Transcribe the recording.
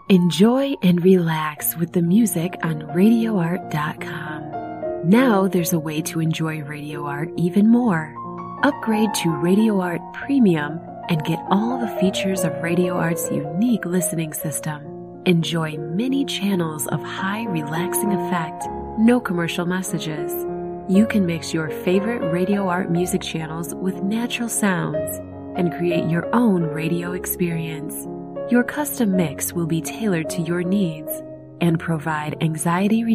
Enjoy and relax with the music on RadioArt.com. Now there's a way to enjoy Radio Art even more. Upgrade to Radio Art Premium and get all the features of Radio Art's unique listening system. Enjoy many channels of high relaxing effect, no commercial messages. You can mix your favorite Radio Art music channels with natural sounds and create your own radio experience. Your custom mix will be tailored to your needs and provide anxiety